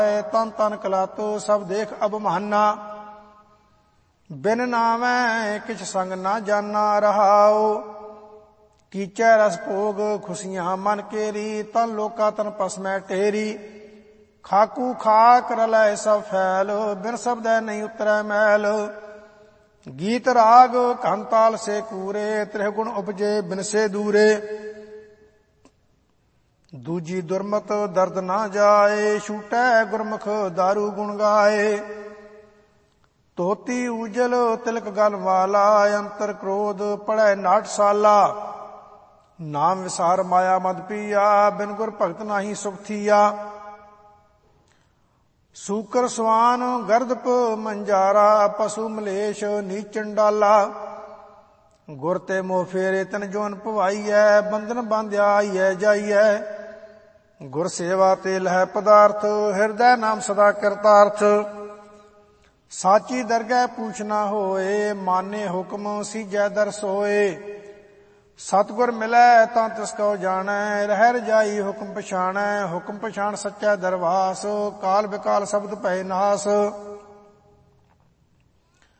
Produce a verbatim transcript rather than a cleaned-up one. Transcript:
ਤਨ ਤਨ ਕਲਾਤੋ ਸਭ ਦੇਖ ਅਬਮਾਨਾ। ਬਿਨ ਨਾਮੈ ਕਿਛ ਸੰਗ ਨਾ ਜਾਨਾ ਰਹਾਉ। ਕੀਚੈ ਰਸ ਭੋਗ ਖੁਸ਼ੀਆਂ ਮਨ ਕੇਰੀ। ਤਨ ਲੋਕਾ ਤਨ ਪਸਮੈ ਢੇਰੀ। ਖਾਕੂ ਖਾਕ ਰਲੈ ਸਭ ਫੈਲ। ਬਿਨ ਸ਼ਬਦੈ ਨਹੀਂ ਉਤਰੈ ਮੈਲ। ਗੀਤ ਰਾਗ ਘੰਤਾਲ ਸੇ ਕੂਰੇ। ਤ੍ਰਿਹ ਗੁਣ ਉਪਜੇ ਬਿਨ ਸੇ ਦੂਰੇ। ਦੂਜੀ ਦੁਰਮਤ ਦਰਦ ਨਾ ਜਾਏ। ਛੂਟੈ ਗੁਰਮੁਖ ਦਾਰੂ ਗੁਣ ਗਾਏ। ਧੋਤੀ ਉਜਲ ਤਿਲਕ ਗਲ ਵਾਲਾ। ਅੰਤਰ ਕ੍ਰੋਧ ਪੜੈ ਨਾਟਸ਼ਾਲਾ। ਨਾਮ ਵਿਸਾਰ ਮਾਇਆ ਮਦ ਪੀਆ। ਬਿਨ ਗੁਰ ਭਗਤ ਨਾਹੀ ਸੁਖ ਥੀਆ। ਸੂਕਰ ਸਵਾਨ ਗਰਦਪ ਮੰਜਾਰਾ। ਪਸ਼ੂ ਮਲੇਸ਼ ਨੀਚ ਚੰਡਾਲਾ। ਗੁਰ ਤੇ ਮੋਹ ਫੇਰੇ ਤਨ ਜੋਨ ਭਵਾਈਐ। ਬੰਧਨ ਬਾਂਧਿਆ ਆਈਐ ਜਾਈਐ। ਗੁਰ ਸੇਵਾ ਤੇ ਲਹੈ ਪਦਾਰਥ। ਹਿਰਦੈ ਨਾਮ ਸਦਾ ਕਰਤਾਰਥ। ਸਾਚੀ ਦਰਗਹਿ ਪੂਛ ਨਾ ਹੋਏ। ਮਾਨੇ ਹੁਕਮ ਸੀਜੈ ਦਰ ਸੋਏ। ਸਤਿਗੁਰ ਮਿਲੈ ਤਾਂ ਤਿਸ ਕਉ ਜਾਣੈ। ਰਹਿ ਰਜਾਈ ਹੁਕਮ ਪਛਾਣੈ। ਹੁਕਮ ਪਛਾਣ ਸੱਚਾ ਦਰਵਾਸ। ਕਾਲ ਬਿਕਾਲ ਸ਼ਬਦ ਭੈ ਨਾਸ।